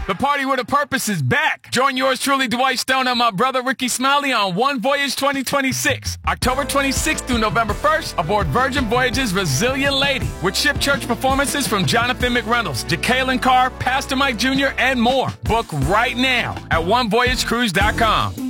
The Party with a Purpose is back. Join yours truly, Dwight Stone, and my brother Ricky Smiley on One Voyage 2026, October 26th through November 1st, aboard Virgin Voyage's Resilient Lady, with ship church performances from Jonathan McReynolds, Jacqueline Carr, Pastor Mike Jr., and more. Book right now at onevoyagecruise.com.